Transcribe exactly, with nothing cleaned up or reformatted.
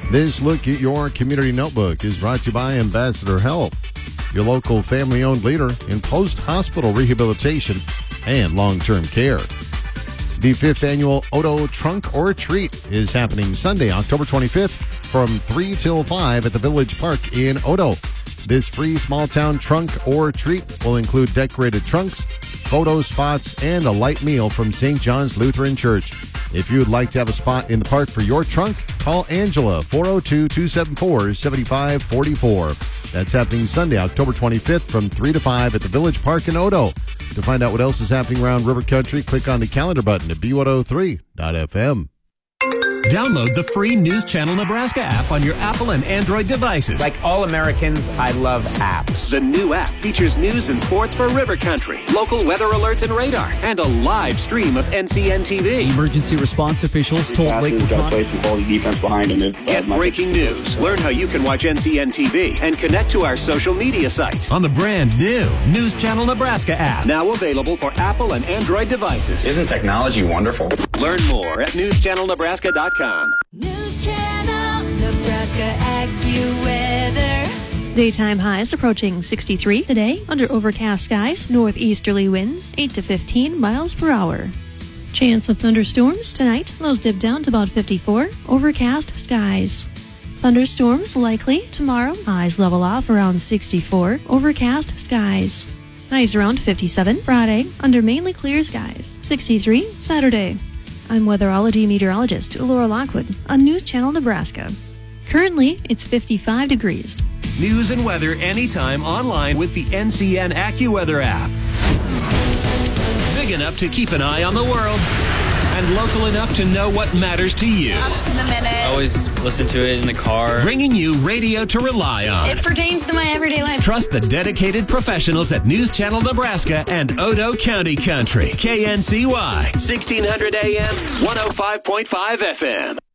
This look at your community notebook is brought to you by Ambassador Health, your local family-owned leader in post-hospital rehabilitation and long-term care. The fifth annual Odo Trunk or Treat is happening Sunday, October twenty-fifth from three till five at the Village Park in Odo. This free small-town trunk or treat will include decorated trunks, photo spots, and a light meal from Saint John's Lutheran Church. If you would like to have a spot in the park for your trunk, call Angela, four oh two, two seven four, seven five four four. That's happening Sunday, October twenty-fifth from three to five at the Village Park in Odo. To find out what else is happening around River Country, click on the calendar button at B one oh three dot F M. Download the free News Channel Nebraska app on your Apple and Android devices. Like all Americans, I love apps. The new app features news and sports for River Country, local weather alerts and radar, and a live stream of N C N T V. Emergency response officials told Lakewood County. Defense behind him. Get breaking news. Learn how you can watch N C N T V and connect to our social media sites on the brand new News Channel Nebraska app. Now available for Apple and Android devices. Isn't technology wonderful? Learn more at news channel nebraska dot com. News Channel Nebraska AccuWeather. Daytime highs approaching sixty-three today under overcast skies, northeasterly winds eight to fifteen miles per hour. Chance of thunderstorms tonight, lows dip down to about fifty-four, overcast skies. Thunderstorms likely tomorrow, highs level off around sixty-four, overcast skies. Highs around fifty-seven Friday under mainly clear skies, sixty-three Saturday. I'm weatherology meteorologist Laura Lockwood on News Channel Nebraska. Currently, it's fifty-five degrees. News and weather anytime online with the N C N AccuWeather app. Big enough to keep an eye on the world and local enough to know what matters to you. Up to the minute. I always listen to it in the car. Bringing you radio to rely on. It pertains to my everyday life. Trust the dedicated professionals at News Channel Nebraska and Odo County Country. K N C Y, sixteen hundred A M, one oh five point five F M.